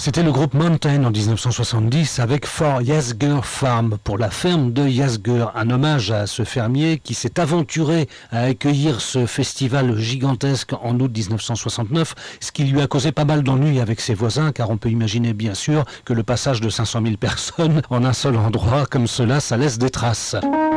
C'était le groupe Mountain en 1970 avec For Yasgur Farm, pour la ferme de Yasgur, un hommage à ce fermier qui s'est aventuré à accueillir ce festival gigantesque en août 1969, ce qui lui a causé pas mal d'ennuis avec ses voisins, car on peut imaginer bien sûr que le passage de 500 000 personnes en un seul endroit comme cela, ça laisse des traces.